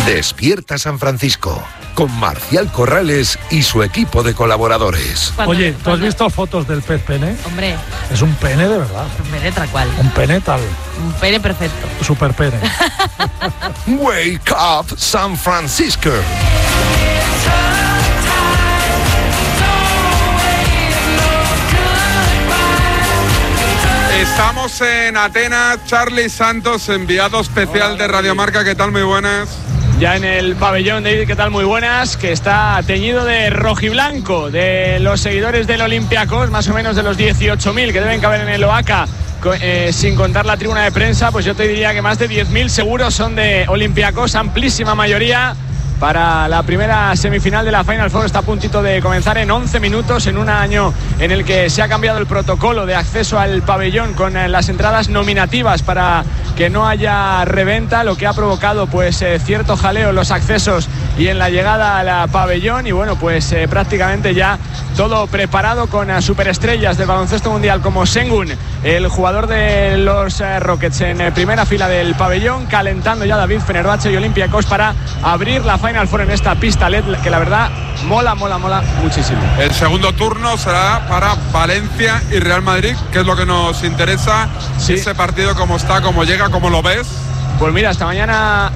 Despierta San Francisco, con Marcial Corrales y su equipo de colaboradores. Oye, ¿tú has visto fotos del pez pene? Hombre. Es un pene de verdad. Un pene tal cual. Un pene tal. Un pene perfecto. Super pene. Wake up San Francisco. Estamos en Atenas. Charly Santos, enviado especial de Radio Marca. ¿Qué tal? Muy buenas. Ya en el pabellón, David, ¿qué tal? Muy buenas, que está teñido de rojiblanco, de los seguidores del Olympiacos, más o menos de los 18.000 que deben caber en el Oaca, sin contar la tribuna de prensa, pues yo te diría que más de 10.000 seguros son de Olympiacos, amplísima mayoría. Para la primera semifinal de la Final Four está a puntito de comenzar en 11 minutos, en un año en el que se ha cambiado el protocolo de acceso al pabellón con las entradas nominativas para que no haya reventa, lo que ha provocado pues cierto jaleo en los accesos y en la llegada al pabellón. Y bueno, pues prácticamente ya todo preparado con superestrellas del baloncesto mundial como Sengun, el jugador de los Rockets, en primera fila del pabellón, calentando ya David, Fenerbahce y Olympiacos para abrir la Final Four en esta pista LED, que la verdad mola muchísimo. El segundo turno será para Valencia y Real Madrid, que es lo que nos interesa. Sí. Ese partido, cómo está, cómo llega, cómo lo ves. Pues mira, esta mañana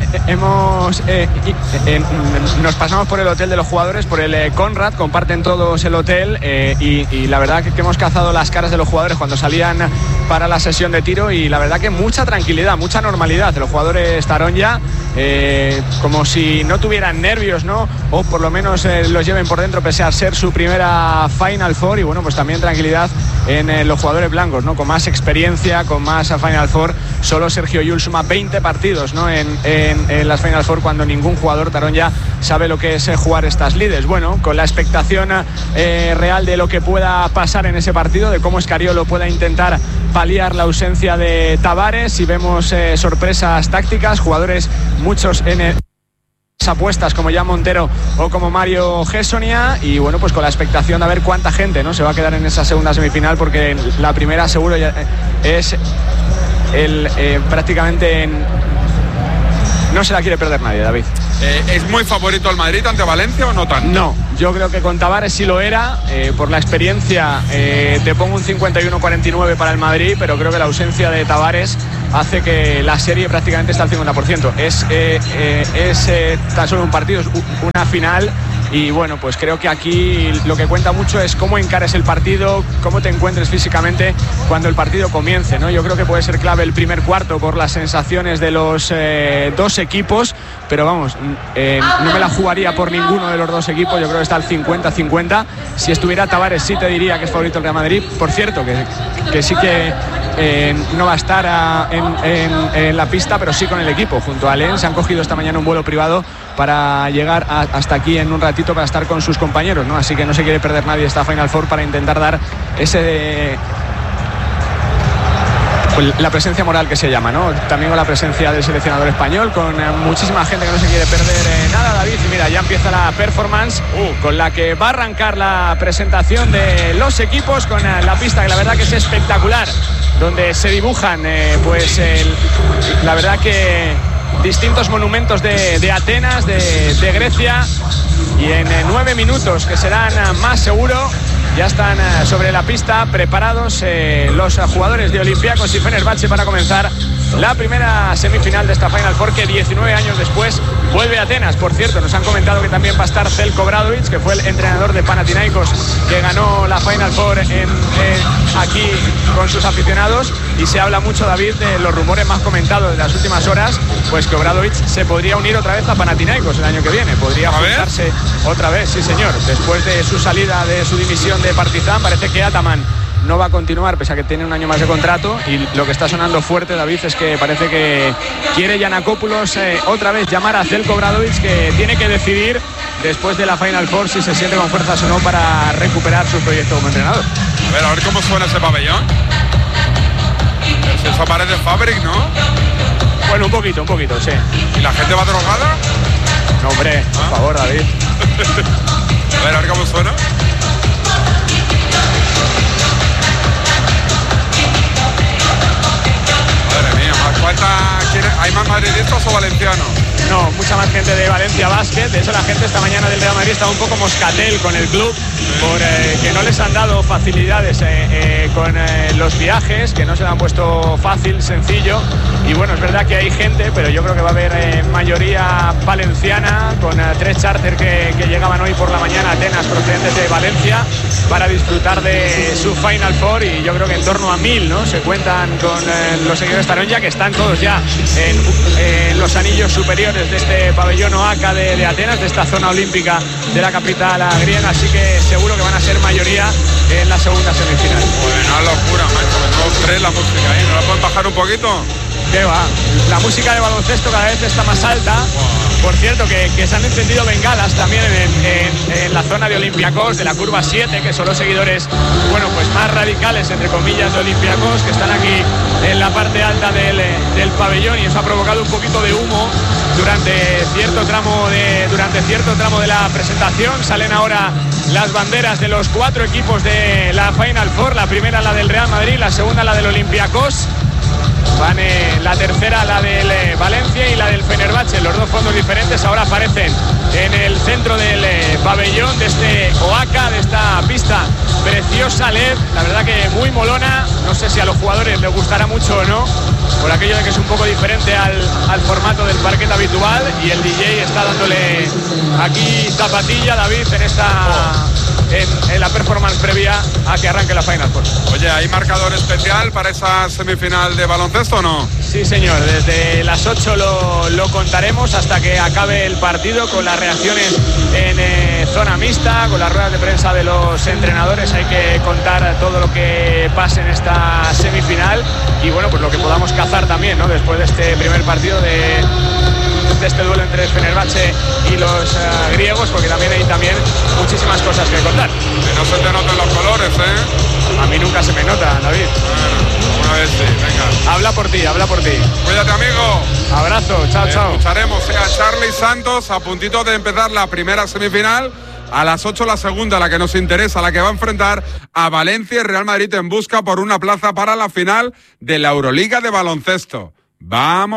nos pasamos por el hotel de los jugadores, por el Conrad, comparten todos el hotel y la verdad que hemos cazado las caras de los jugadores cuando salían para la sesión de tiro, y la verdad que mucha tranquilidad, mucha normalidad. Los jugadores estarán ya como si no tuvieran nervios, ¿no? O por lo menos los lleven por dentro pese a ser su primera Final Four. Y bueno, pues también tranquilidad en los jugadores blancos, ¿no? Con más experiencia, con más Final Four. Solo Sergio Llull suma 20 partidos, ¿no? en las Final Four, cuando ningún jugador tarón ya sabe lo que es jugar estas lides. Bueno, con la expectación real de lo que pueda pasar en ese partido, de cómo Escariolo pueda intentar paliar la ausencia de Tavares, y vemos sorpresas tácticas, jugadores muchos en apuestas como Jan Montero o como Mario Gessonia, y bueno, pues con la expectación de ver cuánta gente, ¿no?, se va a quedar en esa segunda semifinal, porque la primera seguro ya es prácticamente no se la quiere perder nadie, David. ¿Es muy favorito el Madrid ante Valencia o no tanto? No, yo creo que con Tavares sí lo era. Por la experiencia te pongo un 51-49 para el Madrid, pero creo que la ausencia de Tavares hace que la serie prácticamente está al 50%. Es tan solo un partido, es una final. Y bueno, pues creo que aquí lo que cuenta mucho es cómo encares el partido, cómo te encuentres físicamente cuando el partido comience, ¿no? Yo creo que puede ser clave el primer cuarto por las sensaciones de los dos equipos, pero vamos, no me la jugaría por ninguno de los dos equipos. Yo creo que está al 50-50. Si estuviera Tavares sí te diría que es favorito el Real Madrid. Por cierto, que sí que no va a estar en la pista, pero sí con el equipo, junto a Len. Se han cogido esta mañana un vuelo privado para llegar hasta aquí en un ratito para estar con sus compañeros, ¿no? Así que no se quiere perder nadie esta Final Four para intentar dar la presencia moral que se llama, ¿no? También con la presencia del seleccionador español, con muchísima gente que no se quiere perder nada, David. Y mira, ya empieza la performance con la que va a arrancar la presentación de los equipos, con la pista que la verdad que es espectacular, donde se dibujan la verdad que distintos monumentos de Atenas, de Grecia, y en 9 minutos, que serán más seguro, ya están sobre la pista preparados los jugadores de Olympiacos y Fenerbahce para comenzar la primera semifinal de esta Final Four, que 19 años después vuelve a Atenas. Por cierto, nos han comentado que también va a estar Zeljko Obradović, que fue el entrenador de Panathinaikos, que ganó la Final Four aquí con sus aficionados, y se habla mucho, David, de los rumores más comentados de las últimas horas, pues que Obradović se podría unir otra vez a Panathinaikos el año que viene, podría juntarse otra vez, sí señor, después de su salida de su división de Partizan. Parece que Ataman no va a continuar, pese a que tiene un año más de contrato, y lo que está sonando fuerte, David, es que parece que quiere Giannakopoulos otra vez llamar a Zeljko Obradović, que tiene que decidir después de la Final Four si se siente con fuerzas o no para recuperar su proyecto como entrenador. A ver cómo suena ese pabellón. Eso parece Fabric, ¿no? Bueno, un poquito, sí. ¿Y la gente va drogada? No, hombre, por favor, David. A ver cómo suena. Madre mía, ¿hay más madridistas o valencianos? No, mucha más gente de Valencia Basket. De hecho, la gente esta mañana del Real Madrid estaba un poco moscatel con el club por que no les han dado facilidades con los viajes, que no se lo han puesto fácil, sencillo. Y bueno, es verdad que hay gente, pero yo creo que va a haber mayoría valenciana, con 3 charters que llegaban hoy por la mañana a Atenas procedentes de Valencia para disfrutar de su Final Four, y yo creo que en torno a 1000, ¿no? Se cuentan con los seguidores de Taronja, que están todos ya en los anillos superiores de este pabellón OACA de Atenas, de esta zona olímpica de la capital griega, así que seguro que van a ser mayoría en la segunda semifinal. Bueno, locura, macho, 2-3 la música ahí, ¿no la pueden bajar un poquito? ¿Qué va? La música de baloncesto cada vez está más alta. Por cierto, que se han encendido bengalas también en la zona de Olympiacos, de la curva 7, que son los seguidores, bueno, pues más radicales, entre comillas, de Olympiacos, que están aquí en la parte alta del pabellón, y eso ha provocado un poquito de humo durante cierto tramo de la presentación. Salen ahora las banderas de los 4 equipos de la Final Four. La primera la del Real Madrid, la segunda la del Olympiacos. Van la tercera la del Valencia y la del Fenerbahce, los 2 fondos diferentes. Ahora aparecen en el centro del pabellón de este OACA, de esta pista preciosa LED, la verdad que muy molona. No sé si a los jugadores les gustará mucho o no, por aquello de que es un poco diferente al formato del parquet habitual, y el DJ está dándole aquí zapatilla, David, en la performance previa a que arranque la Final Four. Oye, ¿hay marcador especial para esa semifinal de baloncesto o no? Sí, señor, desde las 8 lo contaremos hasta que acabe el partido, con las reacciones en zona mixta, con las ruedas de prensa de los entrenadores. Hay que contar todo lo que pase en esta semifinal y bueno, pues lo que podamos cazar también, ¿no? Después de este primer partido de este duelo entre el Fenerbahce y los griegos, porque también hay muchísimas cosas que contar. Que no se te noten los colores, ¿eh? A mí nunca se me nota, David. Bueno, una vez sí, venga. Habla por ti. Cuídate, amigo. Abrazo, chao. Escucharemos a Charly Santos a puntito de empezar la primera semifinal. A las 8 la segunda, la que nos interesa, la que va a enfrentar a Valencia y Real Madrid en busca por una plaza para la final de la Euroliga de baloncesto. Vamos.